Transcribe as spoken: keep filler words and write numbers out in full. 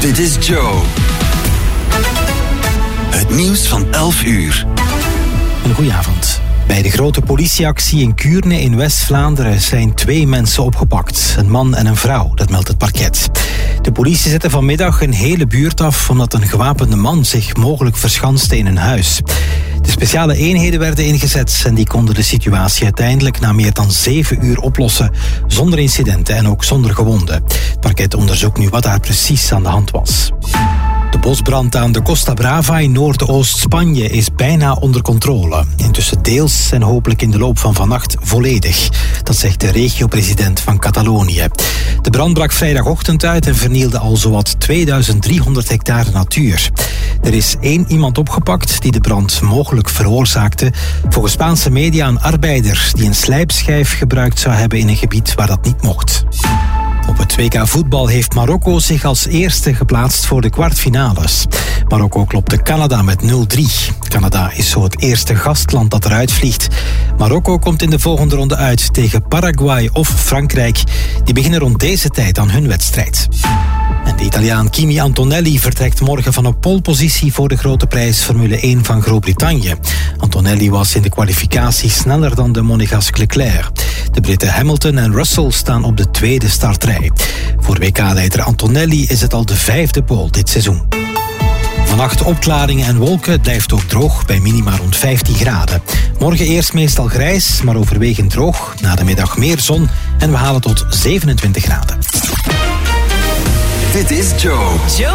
Dit is Joe. Het nieuws van elf uur. Een goeie avond. Bij de grote politieactie in Kuurne in West-Vlaanderen zijn twee mensen opgepakt. Een man en een vrouw, dat meldt het parket. De politie zette vanmiddag een hele buurt af omdat een gewapende man zich mogelijk verschanste in een huis. De speciale eenheden werden ingezet en die konden de situatie uiteindelijk na meer dan zeven uur oplossen, zonder incidenten en ook zonder gewonden. Het parket onderzoekt nu wat daar precies aan de hand was. De bosbrand aan de Costa Brava in Noordoost-Spanje is bijna onder controle. Intussen deels en hopelijk in de loop van vannacht volledig. Dat zegt de regio-president van Catalonië. De brand brak vrijdagochtend uit en vernielde al zowat tweeduizend driehonderd hectare natuur. Er is één iemand opgepakt die de brand mogelijk veroorzaakte. Volgens Spaanse media een arbeider die een slijpschijf gebruikt zou hebben in een gebied waar dat niet mocht. Op het W K voetbal heeft Marokko zich als eerste geplaatst voor de kwartfinales. Marokko klopte Canada met nul drie. Canada is zo het eerste gastland dat eruit vliegt. Marokko komt in de volgende ronde uit tegen Paraguay of Frankrijk. Die beginnen rond deze tijd aan hun wedstrijd. En de Italiaan Kimi Antonelli vertrekt morgen van een polepositie voor de grote prijs Formule één van Groot-Brittannië. Antonelli was in de kwalificatie sneller dan de Monégasque Leclerc. De Britten Hamilton en Russell staan op de tweede startrij. Voor W K-leider Antonelli is het al de vijfde pole dit seizoen. Vannacht opklaringen en wolken, het blijft ook droog bij minima rond vijftien graden. Morgen eerst meestal grijs, maar overwegend droog. Na de middag meer zon en we halen tot zevenentwintig graden. Dit is Joe. Joe.